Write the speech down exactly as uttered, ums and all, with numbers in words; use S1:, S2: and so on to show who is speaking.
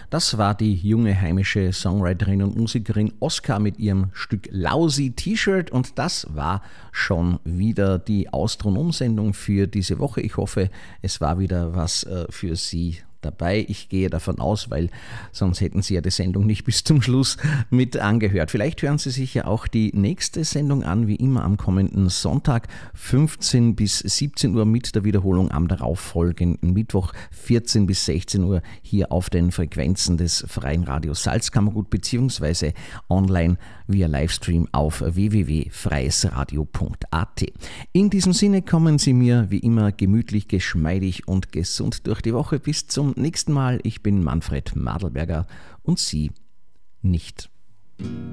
S1: Das war die junge heimische Songwriterin und Musikerin Oskar mit ihrem Stück Lousy T-Shirt und das war schon wieder die Austronom-Sendung für diese Woche. Ich hoffe, es war wieder was äh, für Sie dabei. Ich gehe davon aus, weil sonst hätten Sie ja die Sendung nicht bis zum Schluss mit angehört. Vielleicht hören Sie sich ja auch die nächste Sendung an, wie immer am kommenden Sonntag fünfzehn bis siebzehn Uhr mit der Wiederholung am darauffolgenden Mittwoch vierzehn bis sechzehn Uhr hier auf den Frequenzen des Freien Radios Salzkammergut beziehungsweise online via Livestream auf w w w punkt freies radio punkt a t. In diesem Sinne kommen Sie mir wie immer gemütlich, geschmeidig und gesund durch die Woche. Bis zum nächsten Mal. Ich bin Manfred Madlberger und Sie nicht.